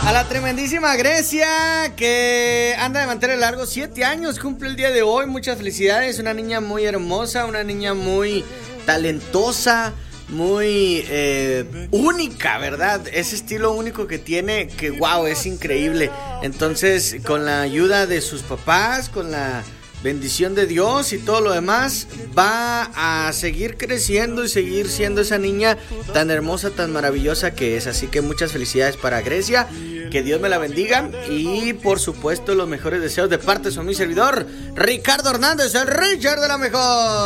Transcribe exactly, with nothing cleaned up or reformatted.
A la tremendísima Grecia, que anda de mantener largo, siete años, cumple el día de hoy. Muchas felicidades, una niña muy hermosa, una niña muy talentosa, muy eh, única, ¿verdad? Ese estilo único que tiene, que wow, es increíble. Entonces, con la ayuda de sus papás, con la bendición de Dios y todo lo demás, va a seguir creciendo y seguir siendo esa niña tan hermosa, tan maravillosa que es. Así que muchas felicidades para Grecia, que Dios me la bendiga y por supuesto los mejores deseos de parte de su mi servidor Ricardo Hernández, el Richard de la Mejor.